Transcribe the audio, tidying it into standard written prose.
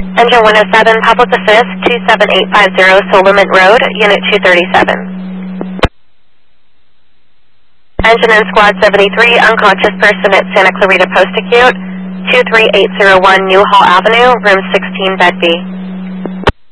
Engine 107, Public the 5th, 27850 Solomon Road, Unit 237. Engine in Squad 73, unconscious person at Santa Clarita Post Acute, 23801 Newhall Avenue, room 16, bed B.